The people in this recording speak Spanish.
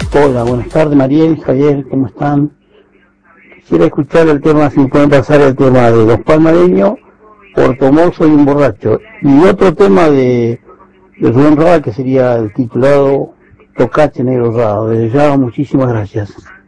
Hola, buenas tardes Mariel, Javier, ¿cómo están? Quisiera escuchar el tema, si me pueden pasar el tema de Los Palmareños, Puerto Mozo y un borracho. Y otro tema de Rubén Rada, que sería el titulado Tocache Negro Rado. Desde ya, muchísimas gracias.